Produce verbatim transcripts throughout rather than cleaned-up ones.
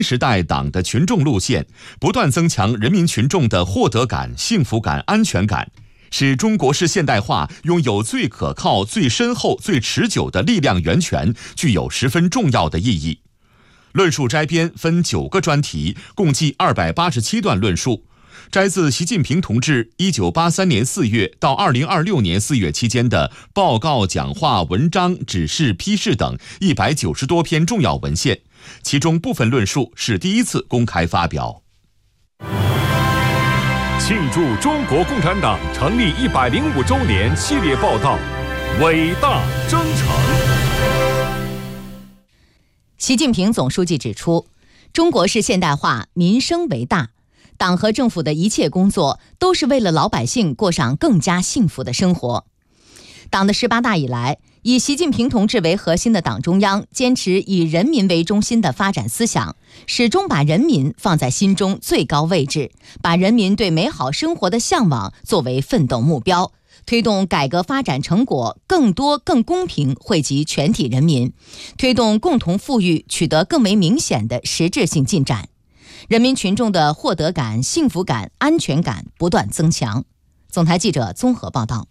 时代党的群众路线，不断增强人民群众的获得感、幸福感、安全感，使中国式现代化拥有最可靠、最深厚、最持久的力量源泉，具有十分重要的意义。论述摘编分九个专题，共计二百八十七段论述，摘自习近平同志一九八三年四月到二零二六年四月期间的报告、讲话、文章、指示、批示等一百九十多篇重要文献，其中部分论述是第一次公开发表。 庆祝中国共产党成立一百零五周年系列报道，伟大征程。 习近平总书记指出，中国式现代化民生为大，党和政府的一切工作都是为了老百姓过上更加幸福的生活。党的十八大以来，以习近平同志为核心的党中央坚持以人民为中心的发展思想，始终把人民放在心中最高位置，把人民对美好生活的向往作为奋斗目标，推动改革发展成果更多更公平惠及全体人民，推动共同富裕取得更为明显的实质性进展，人民群众的获得感、幸福感、安全感不断增强。总台记者综合报道。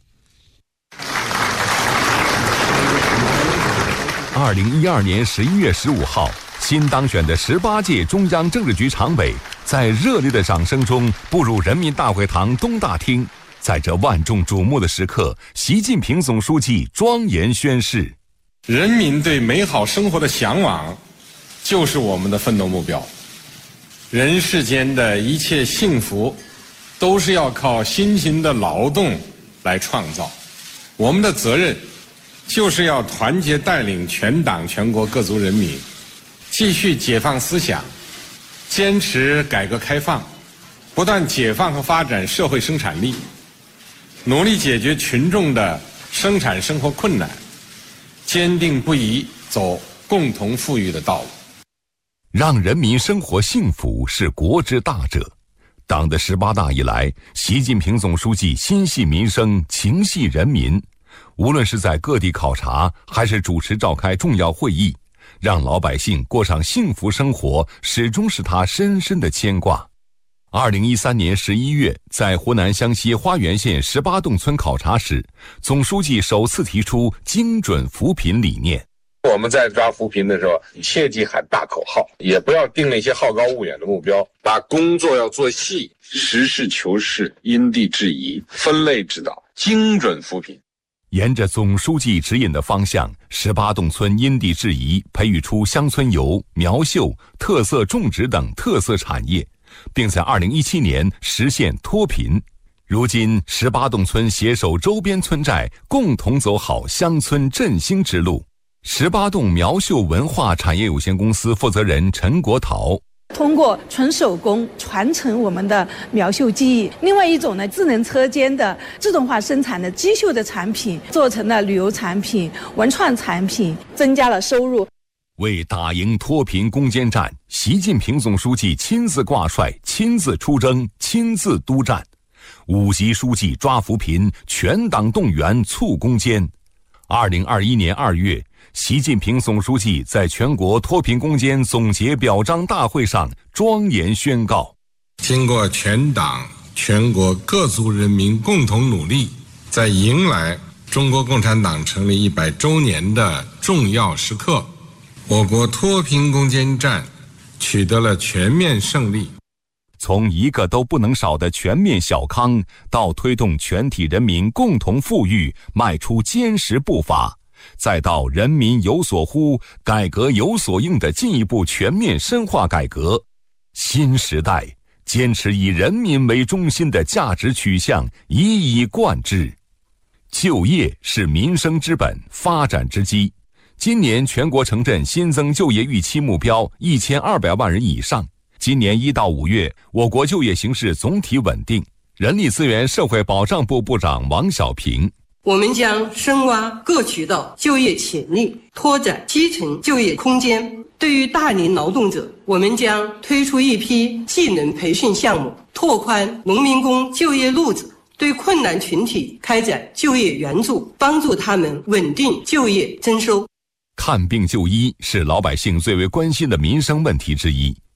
二零一二年十一月十五号，新当选的十八届中央政治局常委在热烈的掌声中步入人民大会堂东大厅。在这万众瞩目的时刻，习近平总书记庄严宣誓： 人民对美好生活的向往就是我们的奋斗目标，人世间的一切幸福都是要靠辛勤的劳动来创造。我们的责任就是要团结带领全党全国各族人民，继续解放思想，坚持改革开放，不断解放和发展社会生产力，努力解决群众的生产生活困难，坚定不移走共同富裕的道路。 让人民生活幸福是国之大者。党的十八大以来，习近平总书记心系民生，情系人民，无论是在各地考察，还是主持召开重要会议，让老百姓过上幸福生活，始终是他深深的牵挂。二零一三年十一月，在湖南湘西花园县十八洞村考察时，总书记首次提出精准扶贫理念。 我们在抓扶贫的时候，切忌喊大口号，也不要定了一些好高骛远的目标，把工作要做细，实事求是，因地制宜，分类指导，精准扶贫。 沿着总书记指引的方向，十八洞村因地制宜培育出乡村游、苗绣、特色种植等特色产业，并在二零一七年实现脱贫。如今，十八洞村携手周边村寨，共同走好乡村振兴之路。十八洞苗绣文化产业有限公司负责人陈国陶： 通过纯手工传承我们的苗绣技艺，另外一种呢，智能车间的自动化生产的机绣的产品，做成了旅游产品、文创产品，增加了收入。 为打赢脱贫攻坚战，习近平总书记亲自挂帅、亲自出征、亲自督战。五级书记抓扶贫，全党动员促攻坚。二零二一年二月，习近平总书记在全国脱贫攻坚总结表彰大会上庄严宣告： 经过全党全国各族人民共同努力，在迎来中国共产党成立一百周年的重要时刻，我国脱贫攻坚战取得了全面胜利。 从一个都不能少的全面小康，到推动全体人民共同富裕迈出坚实步伐，再到人民有所呼、改革有所应的进一步全面深化改革，新时代坚持以人民为中心的价值取向一以贯之。就业是民生之本、发展之基。今年全国城镇新增就业预期目标一千二百万人以上。今年一到五月，我国就业形势总体稳定。人力资源社会保障部部长王小平： 我们将深挖各渠道就业潜力，拓展基层就业空间。对于大龄劳动者，我们将推出一批技能培训项目，拓宽农民工就业路子，对困难群体开展就业援助，帮助他们稳定就业增收。 看病就医是老百姓最为关心的民生问题之一。